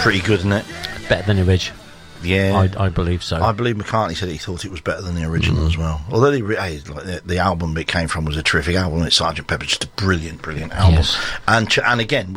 pretty good, isn't it? Better than the original. Yeah, I believe so. I believe McCartney said he thought it was better than the original as well. Although the album it came from was a terrific album. It's Sgt. Pepper, just a brilliant album. Yes. And again,